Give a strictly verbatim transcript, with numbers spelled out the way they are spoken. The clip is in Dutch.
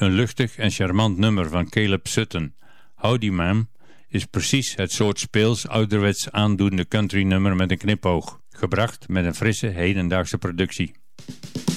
Een luchtig en charmant nummer van Caleb Sutton. Howdy Ma'am is precies het soort speels ouderwets aandoende country nummer met een knipoog, gebracht met een frisse hedendaagse productie.